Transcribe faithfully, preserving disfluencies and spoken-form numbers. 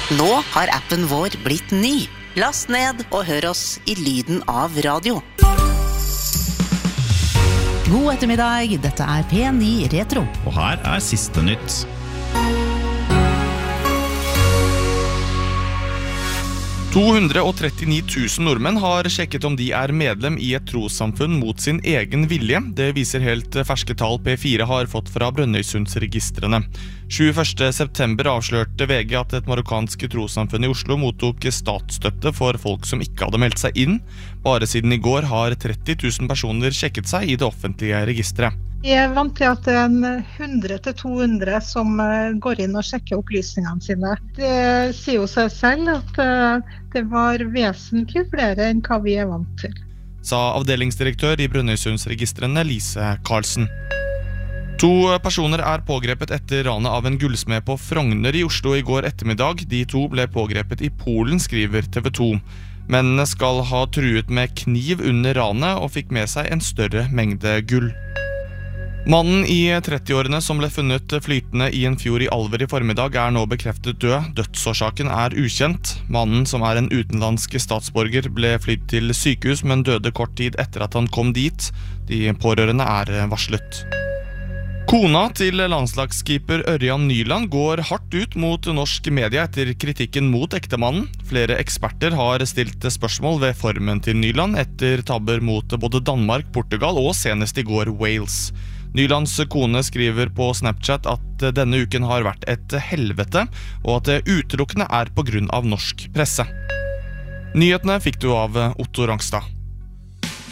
Nå har appen vår blitt ny. Last ned og hør oss i lyden av radio. God ettermiddag, dette er P ni Retro. Og her er siste nytt. to hundre og trettini tusen nordmenn har sjekket om de er medlem i et trossamfunn mot sin egen vilje. Det viser helt ferske tall P fire har fått fra Brønnøysundsregistrene. tjueførste september avslørte V G at et marokkansk trossamfunn i Oslo mottok statsstøtte for folk som ikke hadde meldt seg inn. Bare siden i går har tretti tusen personer sjekket seg i det offentlige registret. Jeg er vant til at det er en hundre til to hundre som går inn og sjekker opplysningene sine. Det sier jo seg selv at det var vesentlig flere enn hva vi er vant til. Sa avdelingsdirektør i Brønnøysundsregistrene Lise Karlsen. To personer er pågrepet etter ranet av en gullsmed på Frogner i Oslo i går ettermiddag. De to ble pågrepet i Polen, skriver T V to. Mennene skal ha truet med kniv under ranet og fikk med seg en større mengde gull. Mannen i trettiårene som ble funnet flytende i en fjord i Alver i formiddag er nå bekreftet død. Dødsårsaken er ukjent. Mannen, som er en utenlandsk statsborger, ble flytt til sykehus, men døde kort tid etter at han kom dit. De pårørende er varslet. Kona til landslagskeeper Ørjan Nyland går hardt ut mot norsk media etter kritikken mot ektemannen. Flere eksperter har stilt spørsmål ved formen til Nyland etter tabber mot både Danmark, Portugal og senest i går Wales. Nylands kone skriver på Snapchat at denne uken har vært et helvete, og at det utelukkende er på grunn av norsk presse. Nyhetene fikk du av Otto Rangstad.